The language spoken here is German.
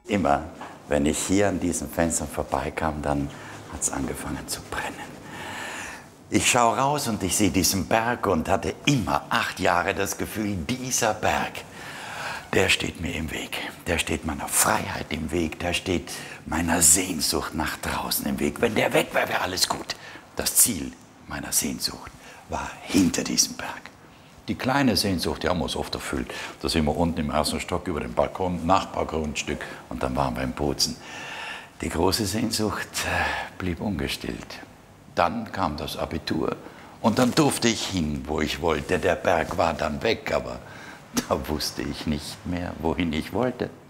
Immer, wenn ich hier an diesen Fenstern vorbeikam, dann hat es angefangen zu brennen. Ich schaue raus und ich sehe diesen Berg und hatte immer 8 Jahre das Gefühl, dieser Berg, der steht mir im Weg. Der steht meiner Freiheit im Weg, der steht meiner Sehnsucht nach draußen im Weg. Wenn der weg wäre, wäre alles gut. Das Ziel meiner Sehnsucht war hinter diesem Berg. Die kleine Sehnsucht, die haben wir uns oft erfüllt. Da sind wir unten im 1. Stock über dem Balkon, Nachbargrundstück, und dann waren wir im Bozen. Die große Sehnsucht blieb ungestillt. Dann kam das Abitur und dann durfte ich hin, wo ich wollte. Der Berg war dann weg, aber da wusste ich nicht mehr, wohin ich wollte.